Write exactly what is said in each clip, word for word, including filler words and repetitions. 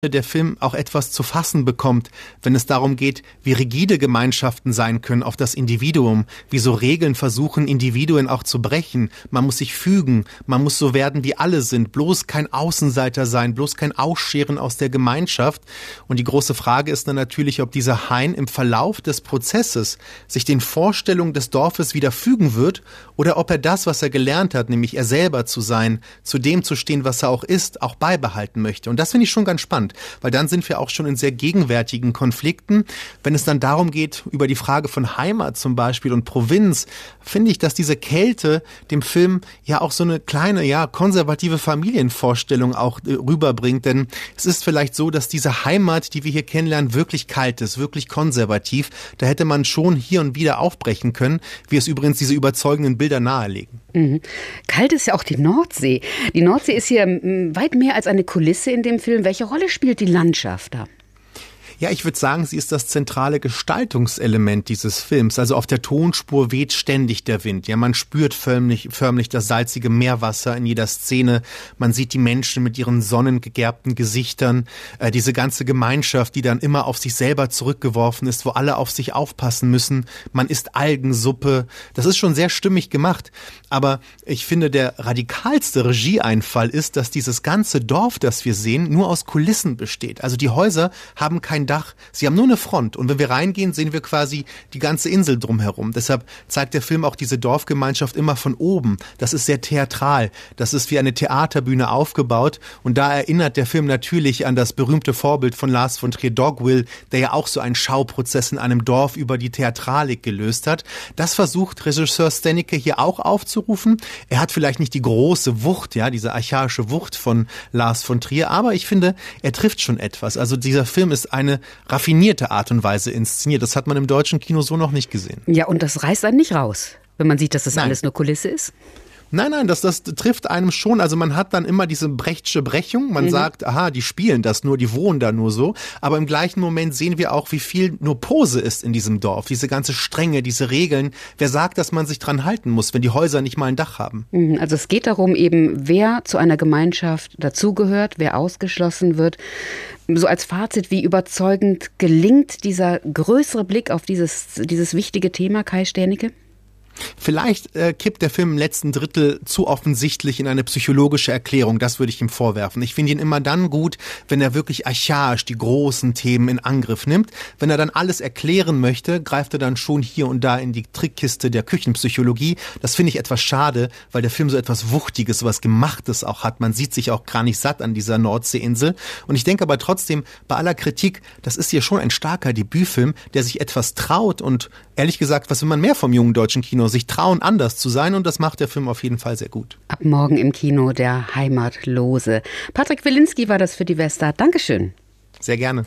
der Film auch etwas zu fassen bekommt, wenn es darum geht, wie rigide Gemeinschaften sein können auf das Individuum, wie so Regeln versuchen, Individuen auch zu brechen. Man muss sich fügen, man muss so werden, wie alle sind, bloß kein Außenseiter sein, bloß kein Ausscheren aus der Gemeinschaft. Und die große Frage ist dann natürlich, ob dieser Hein im Verlauf des Prozesses sich den Vorstellungen des Dorfes wieder fügen wird oder ob er das, was er gelernt hat, nämlich er selber zu sein, zu dem zu stehen, was er auch ist, auch beibehalten möchte. Und das finde ich schon ganz spannend. Weil dann sind wir auch schon in sehr gegenwärtigen Konflikten. Wenn es dann darum geht, über die Frage von Heimat zum Beispiel und Provinz, finde ich, dass diese Kälte dem Film ja auch so eine kleine, ja, konservative Familienvorstellung auch äh, rüberbringt. Denn es ist vielleicht so, dass diese Heimat, die wir hier kennenlernen, wirklich kalt ist, wirklich konservativ. Da hätte man schon hier und wieder aufbrechen können, wie es übrigens diese überzeugenden Bilder nahelegen. Mhm. Kalt ist ja auch die Nordsee. Die Nordsee ist hier weit mehr als eine Kulisse in dem Film. Welche Rolle spielt die Landschaft da? Ja, ich würde sagen, sie ist das zentrale Gestaltungselement dieses Films. Also auf der Tonspur weht ständig der Wind. Ja, man spürt förmlich, förmlich das salzige Meerwasser in jeder Szene. Man sieht die Menschen mit ihren sonnengegerbten Gesichtern. Äh, diese ganze Gemeinschaft, die dann immer auf sich selber zurückgeworfen ist, wo alle auf sich aufpassen müssen. Man isst Algensuppe. Das ist schon sehr stimmig gemacht. Aber ich finde, der radikalste Regieeinfall ist, dass dieses ganze Dorf, das wir sehen, nur aus Kulissen besteht. Also die Häuser haben kein Dach, sie haben nur eine Front und wenn wir reingehen, sehen wir quasi die ganze Insel drumherum. Deshalb zeigt der Film auch diese Dorfgemeinschaft immer von oben. Das ist sehr theatral, das ist wie eine Theaterbühne aufgebaut und da erinnert der Film natürlich an das berühmte Vorbild von Lars von Trier, Dogville, der ja auch so einen Schauprozess in einem Dorf über die Theatralik gelöst hat. Das versucht Regisseur Stenneke hier auch aufzurufen. Er hat vielleicht nicht die große Wucht, ja, diese archaische Wucht von Lars von Trier, aber ich finde, er trifft schon etwas. Also dieser Film ist eine raffinierte Art und Weise inszeniert. Das hat man im deutschen Kino so noch nicht gesehen. Ja, und das reißt einen nicht raus, wenn man sieht, dass das Nein. alles nur Kulisse ist? Nein, nein, das, das trifft einem schon. Also man hat dann immer diese Brechtsche Brechung. Man mhm. sagt, aha, die spielen das nur, die wohnen da nur so. Aber im gleichen Moment sehen wir auch, wie viel nur Pose ist in diesem Dorf. Diese ganze Strenge, diese Regeln. Wer sagt, dass man sich dran halten muss, wenn die Häuser nicht mal ein Dach haben? Also es geht darum eben, wer zu einer Gemeinschaft dazugehört, wer ausgeschlossen wird. So als Fazit, wie überzeugend gelingt dieser größere Blick auf dieses, dieses wichtige Thema, Kai Sternecke? Vielleicht äh, kippt der Film im letzten Drittel zu offensichtlich in eine psychologische Erklärung, das würde ich ihm vorwerfen. Ich finde ihn immer dann gut, wenn er wirklich archaisch die großen Themen in Angriff nimmt. Wenn er dann alles erklären möchte, greift er dann schon hier und da in die Trickkiste der Küchenpsychologie. Das finde ich etwas schade, weil der Film so etwas Wuchtiges, so was Gemachtes auch hat. Man sieht sich auch gar nicht satt an dieser Nordseeinsel. Und ich denke aber trotzdem, bei aller Kritik, das ist hier schon ein starker Debütfilm, der sich etwas traut und ehrlich gesagt, was will man mehr vom jungen deutschen Kino? Sich trauen, anders zu sein und das macht der Film auf jeden Fall sehr gut. Ab morgen im Kino der Heimatlose. Patrick Wilinski war das für die Vesta. Dankeschön. Sehr gerne.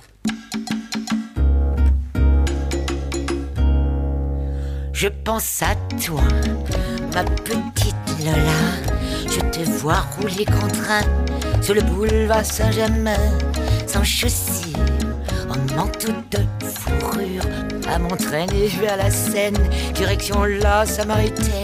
Je pense à toi, ma petite Lola. Je te vois rouler contraint sur le boulevard Saint-Germain, sans chaussures, en manteau de fourrure, à m'entraîner vers la Seine, direction la Samaritaine.